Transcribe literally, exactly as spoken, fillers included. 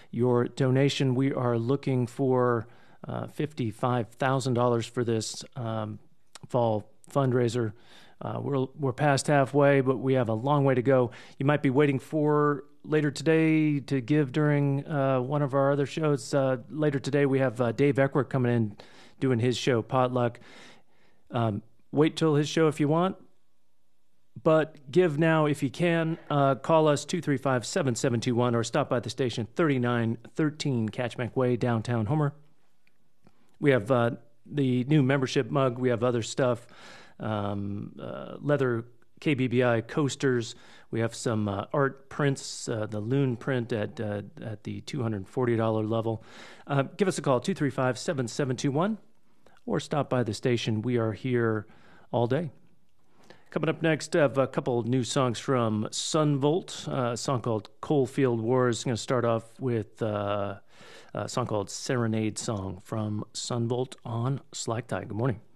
your donation. We are looking for uh, fifty-five thousand dollars for this um, fall fundraiser. Uh, we're we're past halfway, but we have a long way to go. You might be waiting for later today to give during uh, one of our other shows. Uh, later today, we have uh, Dave Eckworth coming in doing his show, Potluck. Um, wait till his show if you want, but give now if you can. Uh, call us two three five, seven seven two one or stop by the station, thirty-nine thirteen Catchmark Way, downtown Homer. We have uh, the new membership mug. We have other stuff. Um, uh, leather K B B I coasters. We have some uh, art prints, uh, the Loon print at uh, at the two hundred forty dollars level. Uh, give us a call, two three five, seven seven two one, or stop by the station. We are here all day. Coming up next, I have a couple new songs from Sunvolt, uh, a song called Coalfield Wars. I'm going to start off with uh, a song called Serenade Song from Sunvolt on Slack Tide. Good morning.